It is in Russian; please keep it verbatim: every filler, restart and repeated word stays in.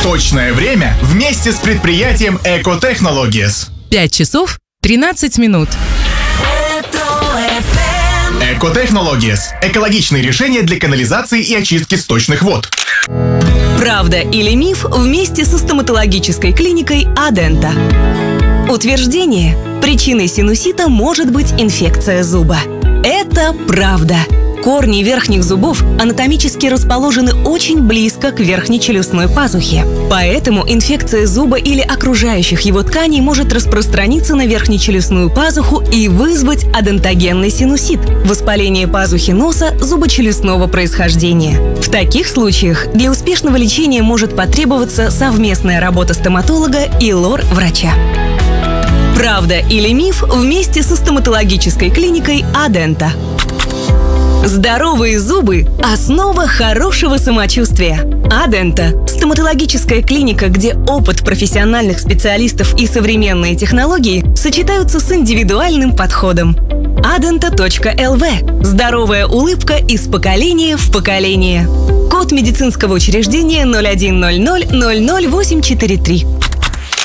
Точное время вместе с предприятием Eco Technologies. пять часов тринадцать минут. Eco Technologies – экологичные решения для канализации и очистки сточных вод. Правда или миф вместе со стоматологической клиникой Адента. Утверждение: причиной синусита может быть инфекция зуба. Это правда. Корни верхних зубов анатомически расположены очень близко к верхней челюстной пазухе. Поэтому инфекция зуба или окружающих его тканей может распространиться на верхнечелюстную пазуху и вызвать адентогенный синусит – воспаление пазухи носа зубочелюстного происхождения. В таких случаях для успешного лечения может потребоваться совместная работа стоматолога и лор-врача. Правда или миф вместе со стоматологической клиникой Адента. Здоровые зубы – основа хорошего самочувствия. Адента – стоматологическая клиника, где опыт профессиональных специалистов и современные технологии сочетаются с индивидуальным подходом. адента точка эл ви – здоровая улыбка из поколения в поколение. Код медицинского учреждения ноль один ноль ноль ноль ноль восемь четыре три.